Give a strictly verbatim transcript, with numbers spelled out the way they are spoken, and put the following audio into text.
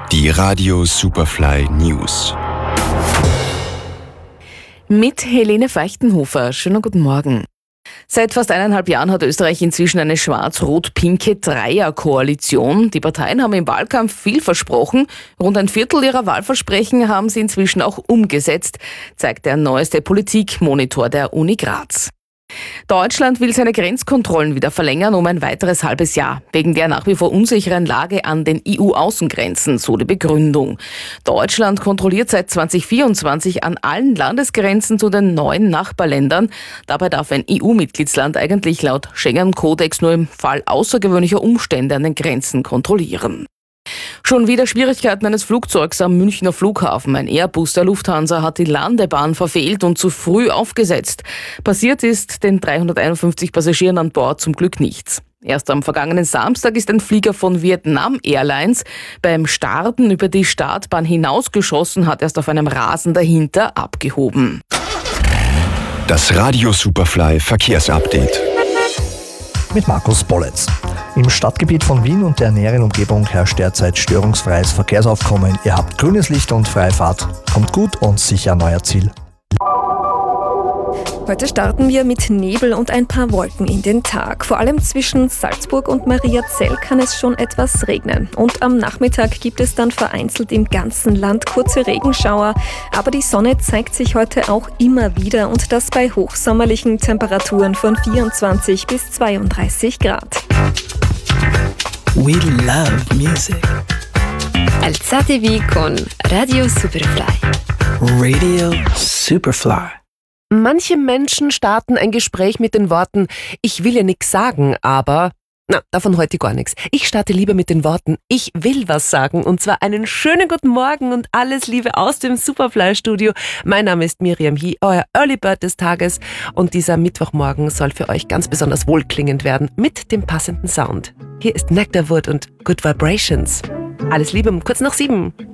Die Radio Superfly News. Mit Helene Feichtenhofer. Schönen guten Morgen. Seit fast eineinhalb Jahren hat Österreich inzwischen eine schwarz-rot-pinke Dreierkoalition. Die Parteien haben im Wahlkampf viel versprochen. Rund ein Viertel ihrer Wahlversprechen haben sie inzwischen auch umgesetzt, zeigt der neueste Politikmonitor der Uni Graz. Deutschland will seine Grenzkontrollen wieder verlängern um ein weiteres halbes Jahr, wegen der nach wie vor unsicheren Lage an den E U-Außengrenzen, so die Begründung. Deutschland kontrolliert seit zweitausendvierundzwanzig an allen Landesgrenzen zu den neuen Nachbarländern. Dabei darf ein E U-Mitgliedsland eigentlich laut Schengen-Kodex nur im Fall außergewöhnlicher Umstände an den Grenzen kontrollieren. Schon wieder Schwierigkeiten eines Flugzeugs am Münchner Flughafen. Ein Airbus der Lufthansa hat die Landebahn verfehlt und zu früh aufgesetzt. Passiert ist den dreihunderteinundfünfzig Passagieren an Bord zum Glück nichts. Erst am vergangenen Samstag ist ein Flieger von Vietnam Airlines beim Starten über die Startbahn hinausgeschossen, hat erst auf einem Rasen dahinter abgehoben. Das Radio Superfly Verkehrsupdate. Mit Markus Bolletz. Im Stadtgebiet von Wien und der näheren Umgebung herrscht derzeit störungsfreies Verkehrsaufkommen. Ihr habt grünes Licht und freie Fahrt. Kommt gut und sicher an euer Ziel. Heute starten wir mit Nebel und ein paar Wolken in den Tag. Vor allem zwischen Salzburg und Mariazell kann es schon etwas regnen. Und am Nachmittag gibt es dann vereinzelt im ganzen Land kurze Regenschauer. Aber die Sonne zeigt sich heute auch immer wieder und das bei hochsommerlichen Temperaturen von vierundzwanzig bis zweiunddreißig Grad. We love music. Alzatevi con Radio Superfly. Radio Superfly. Manche Menschen starten ein Gespräch mit den Worten, ich will ja nichts sagen, aber... Na, davon heute gar nichts. Ich starte lieber mit den Worten, ich will was sagen. Und zwar einen schönen guten Morgen und alles Liebe aus dem Superfly-Studio. Mein Name ist Miriam Hie, euer Early Bird des Tages. Und dieser Mittwochmorgen soll für euch ganz besonders wohlklingend werden mit dem passenden Sound. Hier ist Nectarwood und Good Vibrations. Alles Liebe um kurz nach sieben.